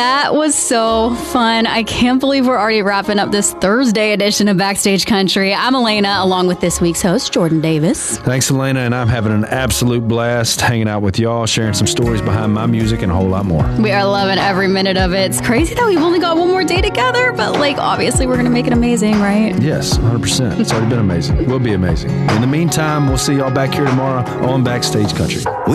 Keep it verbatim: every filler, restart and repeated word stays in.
That was so fun. I can't believe we're already wrapping up this Thursday edition of Backstage Country. I'm Elena, along with this week's host, Jordan Davis. Thanks, Elena, and I'm having an absolute blast hanging out with y'all, sharing some stories behind my music and a whole lot more. We are loving every minute of it. It's crazy that we've only got one more day together, but like obviously we're going to make it amazing, right? Yes, one hundred percent. It's already been amazing. Will be amazing. In the meantime, we'll see y'all back here tomorrow on Backstage Country.